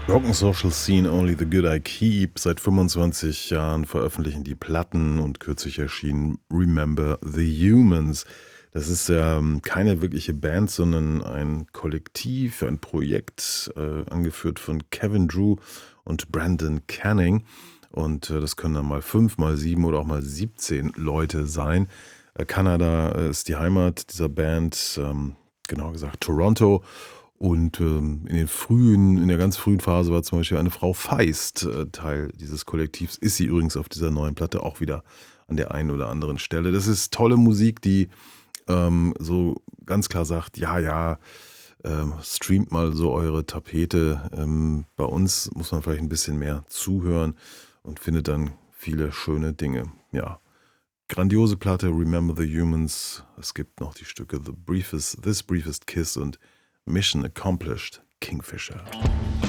Broken Social Scene, Only the Good I Keep. Seit 25 Jahren veröffentlichen die Platten und kürzlich erschien Remember the Humans. Das ist keine wirkliche Band, sondern ein Kollektiv, ein Projekt, angeführt von Kevin Drew und Brandon Canning. Und das können dann mal 5, mal 7 oder auch mal 17 Leute sein. Kanada ist die Heimat dieser Band, genauer gesagt Toronto. Und in der ganz frühen Phase war zum Beispiel eine Frau Feist Teil dieses Kollektivs. Ist sie übrigens auf dieser neuen Platte auch wieder an der einen oder anderen Stelle. Das ist tolle Musik, die so ganz klar sagt, ja, ja, streamt mal so eure Tapete. Bei uns muss man vielleicht ein bisschen mehr zuhören und findet dann viele schöne Dinge. Ja, grandiose Platte, Remember the Humans. Es gibt noch die Stücke This Briefest Kiss und Mission Accomplished, Kingfisher.